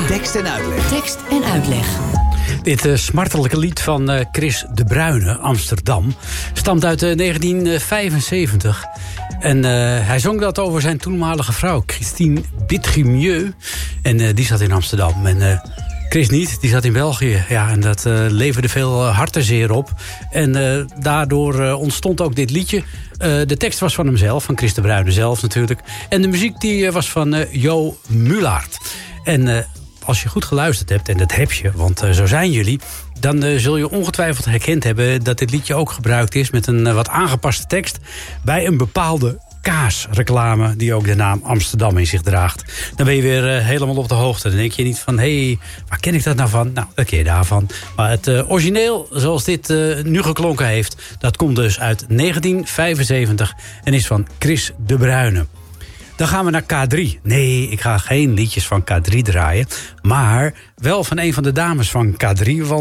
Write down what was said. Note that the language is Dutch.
Tekst en uitleg. Tekst en uitleg. Dit smartelijke lied van Chris de Bruyne, Amsterdam, stamt uit 1975. En hij zong dat over zijn toenmalige vrouw, Christine Bittrimieux. En die zat in Amsterdam. En Chris niet, die zat in België. Ja, en dat leverde veel hartenzeer op. En daardoor ontstond ook dit liedje. De tekst was van hemzelf, van Chris de Bruyne zelf natuurlijk. En de muziek die was van Jo Mullaert. En als je goed geluisterd hebt, en dat heb je, want zo zijn jullie, dan zul je ongetwijfeld herkend hebben dat dit liedje ook gebruikt is met een wat aangepaste tekst bij een bepaalde kaasreclame die ook de naam Amsterdam in zich draagt. Dan ben je weer helemaal op de hoogte. Dan denk je niet van, hé, waar ken ik dat nou van? Nou, dat ken je daarvan. Maar het origineel, zoals dit nu geklonken heeft, dat komt dus uit 1975 en is van Chris de Bruyne. Dan gaan we naar K3. Nee, ik ga geen liedjes van K3 draaien, maar wel van een van de dames van K3, want